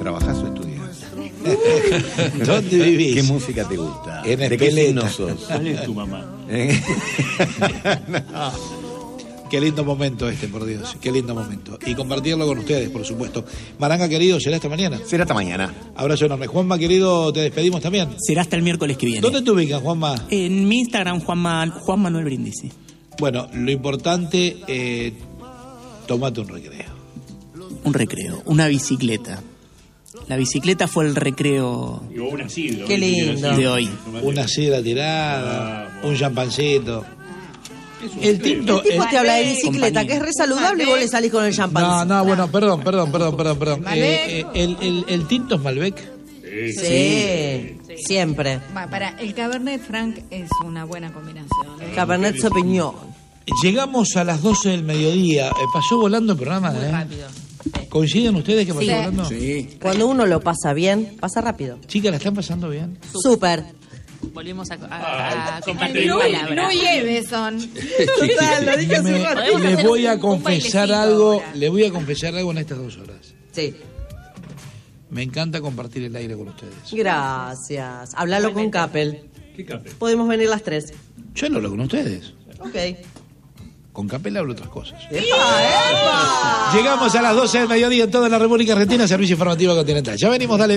¿Trabajás o estudias? ¿Dónde vivís? ¿Qué música te gusta? En ¿De qué Espeleta. signo sos? ¿Cuál es tu mamá? No. Qué lindo momento por Dios, qué lindo momento. Y compartirlo con ustedes, por supuesto. Maranga, querido, ¿será esta mañana? Será hasta mañana. Abrazo enorme. Juanma, querido, te despedimos también. Será hasta el miércoles que viene. ¿Dónde te ubicas, Juanma? En mi Instagram, Juan Manuel Brindisi. Bueno, lo importante, tómate un recreo. Un recreo, una bicicleta. La bicicleta fue el recreo Y hubo una sidra. Qué lindo. de hoy. Una sidra tirada, un champancito. El tinto... El tipo te habla de el- bicicleta, que es re saludable y vos le salís con el champán. No, bueno, perdón. ¿Malbec? El tinto es Malbec. Sí, siempre. Para el Cabernet Franc es una buena combinación. Cabernet Sauvignon. Llegamos a las 12 del mediodía. Pasó volando el programa, Muy rápido. ¿Coinciden ustedes que pasó Sí. volando? Sí. Cuando uno lo pasa bien, pasa rápido. Chicas, ¿la están pasando bien? Súper. Volvimos a compartir No, palabras. no lleves son. Total, lo dije hace rato. Podemos Les hacer voy a un confesar bailecito algo, ahora. les voy a confesar algo en estas 2 horas. Sí. Me encanta compartir el aire con ustedes. Gracias. Háblalo con Capel. ¿Qué café? Podemos venir las 3. Yo no hablo con ustedes. Ok. Con Capela hablo otras cosas. ¡Epa! Llegamos a las 12 del mediodía en toda la República Argentina, Servicio Informativo Continental. Ya venimos, dale.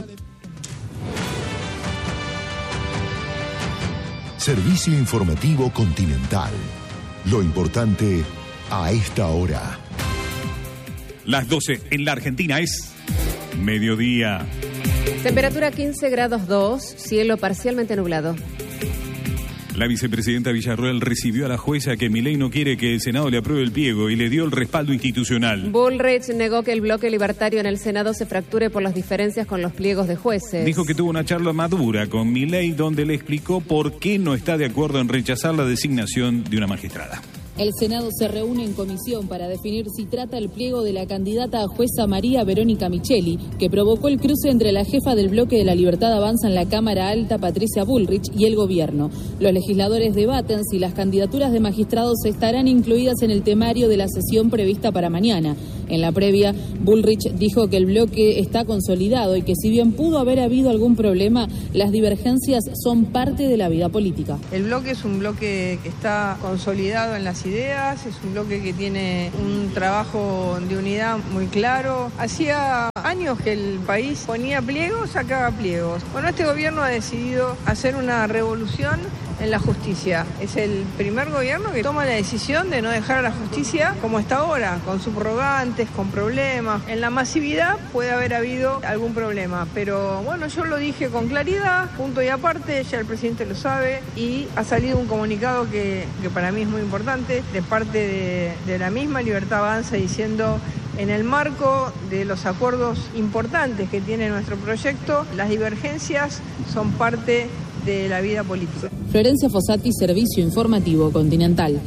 Servicio Informativo Continental. Lo importante a esta hora. Las 12 en la Argentina es mediodía. Temperatura 15 grados 2, cielo parcialmente nublado. La vicepresidenta Villarroel recibió a la jueza que Milei no quiere que el Senado le apruebe el pliego y le dio el respaldo institucional. Bullrich negó que el bloque libertario en el Senado se fracture por las diferencias con los pliegos de jueces. Dijo que tuvo una charla madura con Milei donde le explicó por qué no está de acuerdo en rechazar la designación de una magistrada. El Senado se reúne en comisión para definir si trata el pliego de la candidata a jueza María Verónica Micheli, que provocó el cruce entre la jefa del bloque de la Libertad Avanza en la Cámara Alta, Patricia Bullrich, y el gobierno. Los legisladores debaten si las candidaturas de magistrados estarán incluidas en el temario de la sesión prevista para mañana. En la previa, Bullrich dijo que el bloque está consolidado y que si bien pudo haber habido algún problema, las divergencias son parte de la vida política. El bloque es un bloque que está consolidado en las ideas, es un bloque que tiene un trabajo de unidad muy claro. Hacía años que el país ponía pliegos, sacaba pliegos. Bueno, este gobierno ha decidido hacer una revolución en la justicia. Es el primer gobierno que toma la decisión de no dejar a la justicia como está ahora, con subrogantes, con problemas. En la masividad puede haber habido algún problema, pero bueno, yo lo dije con claridad, punto y aparte, ya el presidente lo sabe, y ha salido un comunicado que para mí es muy importante, de parte de la misma Libertad Avanza, diciendo: en el marco de los acuerdos importantes que tiene nuestro proyecto, las divergencias son parte de la vida política. Florencia Fossati, Servicio Informativo Continental.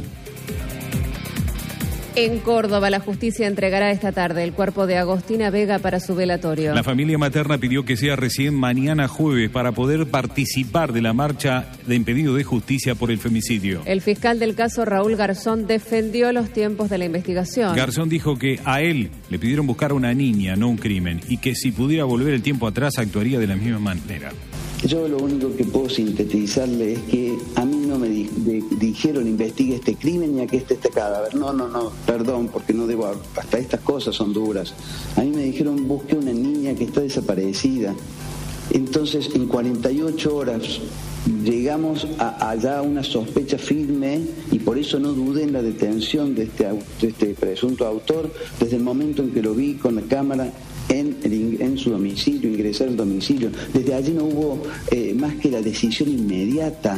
En Córdoba, la justicia entregará esta tarde el cuerpo de Agostina Vega para su velatorio. La familia materna pidió que sea recién mañana jueves para poder participar de la marcha de impedido de justicia por el femicidio. El fiscal del caso, Raúl Garzón, defendió los tiempos de la investigación. Garzón dijo que a él le pidieron buscar a una niña, no un crimen, y que si pudiera volver el tiempo atrás actuaría de la misma manera. Yo lo único que puedo sintetizarle es que a mí no me dijeron investigue este crimen y a que este cadáver. No, perdón, porque no debo, hasta estas cosas son duras. A mí me dijeron busque una niña que está desaparecida. Entonces, en 48 horas llegamos allá a una sospecha firme y por eso no dudé en la detención de este presunto autor desde el momento en que lo vi con la cámara en su domicilio, ingresar al domicilio. Desde allí no hubo más que la decisión inmediata.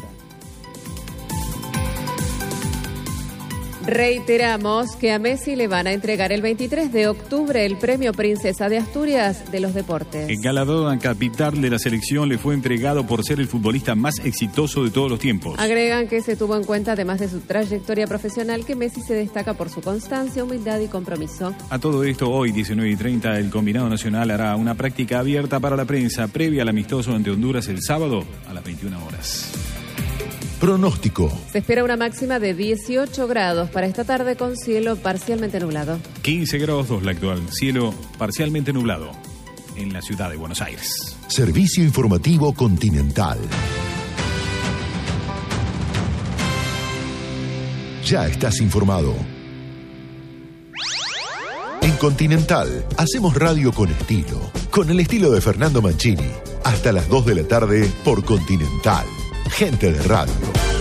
Reiteramos que a Messi le van a entregar el 23 de octubre el premio Princesa de Asturias de los deportes. El galardón capital de la selección le fue entregado por ser el futbolista más exitoso de todos los tiempos. Agregan que se tuvo en cuenta, además de su trayectoria profesional, que Messi se destaca por su constancia, humildad y compromiso. A todo esto, hoy, 19:30, el combinado nacional hará una práctica abierta para la prensa previa al amistoso ante Honduras el sábado a las 21 horas. Pronóstico. Se espera una máxima de 18 grados para esta tarde con cielo parcialmente nublado. 15 grados 2 la actual, cielo parcialmente nublado. en la ciudad de Buenos Aires. Servicio informativo Continental. Ya estás informado. En Continental hacemos radio con estilo, con el estilo de Fernando Mancini. Hasta las 2 de la tarde por Continental. Gente de radio.